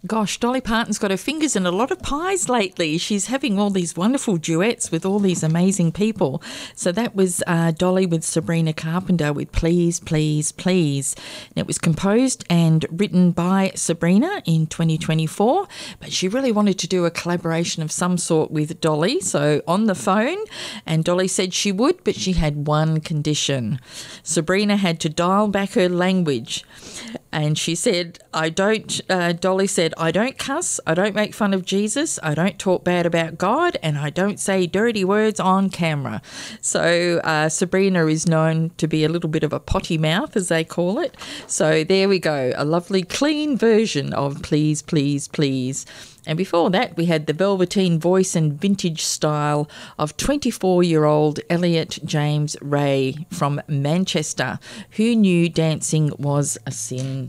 Gosh, Dolly Parton's got her fingers in a lot of pies lately. She's having all these wonderful duets with all these amazing people. So that was Dolly with Sabrina Carpenter with Please, Please, Please. And it was composed and written by Sabrina in 2024, but she really wanted to do a collaboration of some sort with Dolly, so on the phone, and Dolly said she would, but she had one condition. Sabrina had to dial back her language, and she said, Dolly said, I don't cuss, I don't make fun of Jesus, I don't talk bad about God, and I don't say dirty words on camera. So Sabrina is known to be a little bit of a potty mouth, as they call it. So there we go, a lovely clean version of Please, Please, Please. And before that, we had the velveteen voice and vintage style of 24-year-old Elliot James Ray from Manchester, who knew dancing was a sin.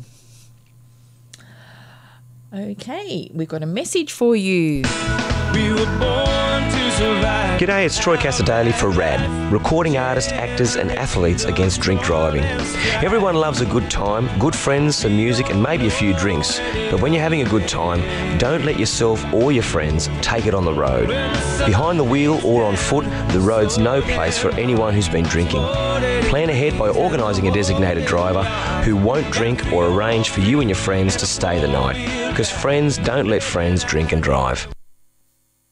Okay, we've got a message for you. We were born to survive. G'day, it's Troy Casadali for RAD, recording artists, actors and athletes against drink driving. Everyone loves a good time, good friends, some music and maybe a few drinks. But when you're having a good time, don't let yourself or your friends take it on the road. Behind the wheel or on foot, the road's no place for anyone who's been drinking. Plan ahead by organising a designated driver who won't drink or arrange for you and your friends to stay the night. Because friends don't let friends drink and drive.